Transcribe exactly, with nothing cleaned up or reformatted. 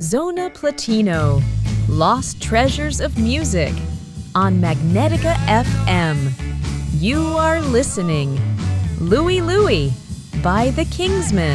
Zona Platino, Lost Treasures of Music, on Magnetica F M. You are listening. Louie Louie by The Kingsmen.